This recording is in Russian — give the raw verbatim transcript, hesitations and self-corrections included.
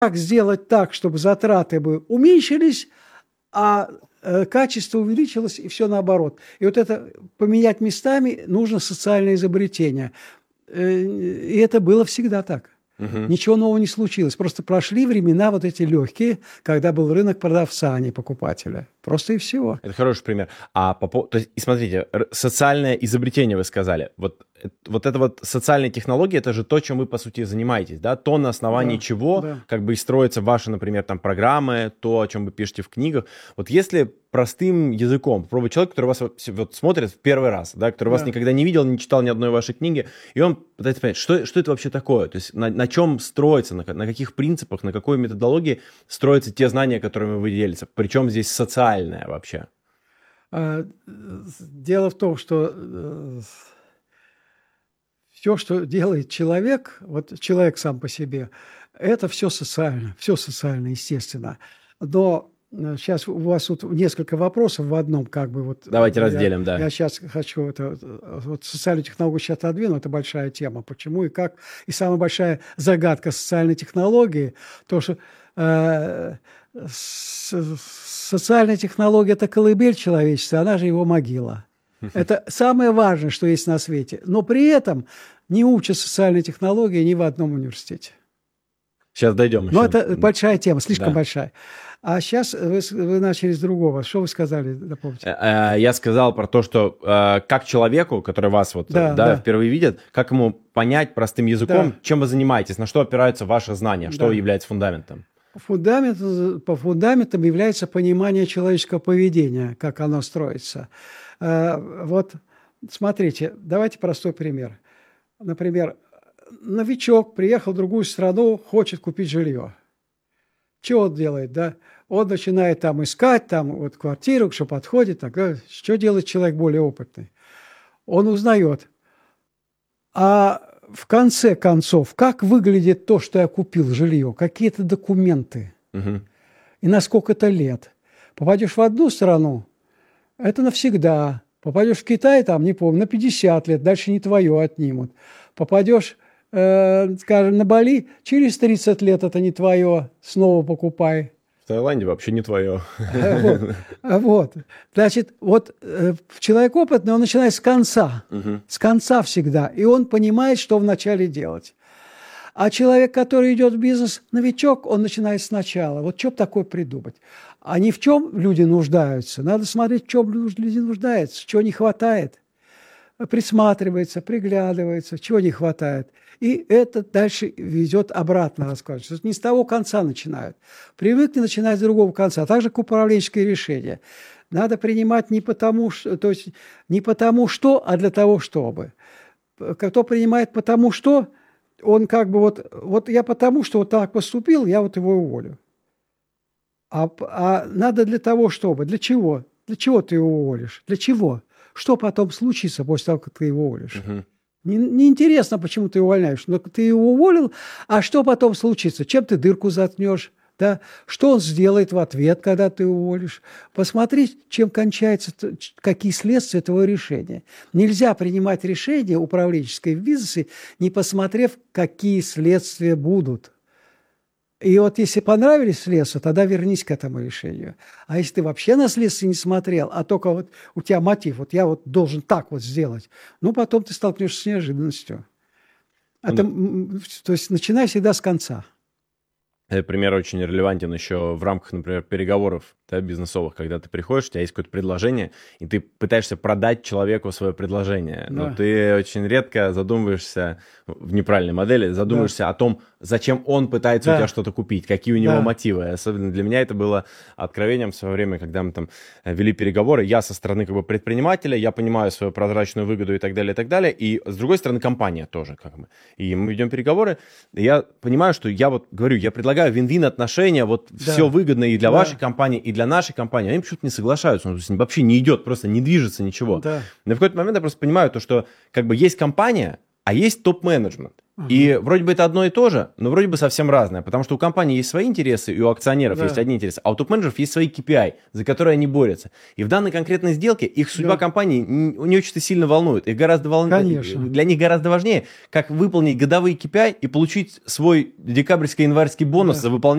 как сделать так, чтобы затраты бы уменьшились, а э, качество увеличилось, и все наоборот. И вот это поменять местами нужно социальное изобретение. Э, и это было всегда так. Угу. Ничего нового не случилось. Просто прошли времена вот эти легкие, когда был рынок продавца, а не покупателя. Просто и всего. Это хороший пример. А по поводу... То есть, и смотрите, социальное изобретение вы сказали. Вот, вот это вот социальные технологии, это же то, чем вы, по сути, занимаетесь, да? То, на основании да, чего да. как бы и строятся ваши, например, там, программы, то, о чем вы пишете в книгах. Вот если простым языком попробовать человек, который вас вот смотрит в первый раз, да, который да. вас никогда не видел, не читал ни одной вашей книги, и он пытается понять, что, что это вообще такое? То есть на, на чем строится, на, на каких принципах, на какой методологии строятся те знания, которыми вы делитесь? Причем здесь социальное вообще? Дело в том, что все, что делает человек, вот человек сам по себе, это все социально, все социально, естественно. Но сейчас у вас тут несколько вопросов в одном, как бы вот. Давайте я, разделим, да. Я сейчас хочу это, вот социальную технологию сейчас отодвину, это большая тема. Почему и как? И самая большая загадка социальной технологии, то, что э, с, социальная технология – это колыбель человечества, она же его могила. Это самое важное, что есть на свете. Но при этом не учат социальной технологии ни в одном университете. Сейчас дойдем. Но еще. Это большая тема, слишком да. большая. А сейчас вы, вы начали с другого. Что вы сказали, напомните? Я сказал про то, что как человеку, который вас вот, да, да, да. впервые видит, как ему понять простым языком, да. чем вы занимаетесь, на что опираются ваши знания, что да. является фундаментом? Фундамент, по фундаментам является понимание человеческого поведения, как оно строится. Вот смотрите, давайте простой пример. Например, новичок приехал в другую страну, хочет купить жилье. Что он делает, да? Он начинает там искать, там вот квартиру, что подходит. Так, что делает человек более опытный? Он узнает. А в конце концов, как выглядит то, что я купил жилье? Какие-то документы? Угу. И на сколько-то лет? Попадешь в одну страну, это навсегда. Попадешь в Китай, там, не помню, на пятьдесят лет, дальше не твое отнимут. Попадешь, э, скажем, на Бали, через тридцать лет это не твое, снова покупай. В Таиланде вообще не твое. Вот. вот. Значит, вот э, человек опытный, он начинает с конца. Угу. С конца всегда. И он понимает, что вначале делать. А человек, который идет в бизнес, новичок, он начинает сначала. Вот что бы такое придумать? А ни в чем люди нуждаются. Надо смотреть, в чем люди нуждаются, чего не хватает. Присматривается, приглядывается, чего не хватает. И это дальше ведет обратно раскладывается. Не с того конца начинают. Привыкли начинать с другого конца. Так же, как управленческое решение. Надо принимать не потому, что, то есть не потому что, а для того, чтобы. Кто принимает потому что, он как бы вот, вот я потому, что вот так поступил, я вот его уволю. А, а надо для того, чтобы. Для чего? Для чего ты его уволишь? Для чего? Что потом случится после того, как ты его уволишь? Uh-huh. Не, неинтересно, почему ты его увольняешь. Но ты его уволил, а что потом случится? Чем ты дырку заткнешь? Да? Что он сделает в ответ, когда ты его уволишь? Посмотри, чем кончается, какие следствия этого решения. Нельзя принимать решение управленческое в бизнесе, не посмотрев, какие следствия будут. И вот если понравились следствия, тогда вернись к этому решению. А если ты вообще на следствие не смотрел, а только вот у тебя мотив, вот я вот должен так вот сделать, ну, потом ты столкнешься с неожиданностью. Это, ну, то есть начинай всегда с конца. Этот пример очень релевантен еще в рамках, например, переговоров, да, бизнесовых, когда ты приходишь, у тебя есть какое-то предложение, и ты пытаешься продать человеку свое предложение. Да. Но ты очень редко задумываешься в неправильной модели, задумываешься да. о том, зачем он пытается да. у тебя что-то купить, какие у него да. мотивы. Особенно для меня это было откровением в свое время, когда мы там вели переговоры. Я со стороны как бы предпринимателя, я понимаю свою прозрачную выгоду и так далее, и так далее. И с другой стороны компания тоже как бы. И мы ведем переговоры, и я понимаю, что я вот говорю, я предлагаю вин-вин отношения, вот да. все выгодно и для да. вашей компании, и для нашей компании. Они почему-то не соглашаются, он вообще не идет, просто не движется ничего. Да. Но в какой-то момент я просто понимаю то, что как бы есть компания, а есть топ-менеджмент. Uh-huh. И вроде бы это одно и то же, но вроде бы совсем разное, потому что у компании есть свои интересы, и у акционеров да. есть одни интересы, а у топ-менеджеров есть свои кей пи ай, за которые они борются. И в данной конкретной сделке их судьба да. компании не, не очень сильно волнует. Их гораздо вол... Для них гораздо важнее, как выполнить годовые кей пи ай и получить свой декабрьско-январский бонус да. за выполнение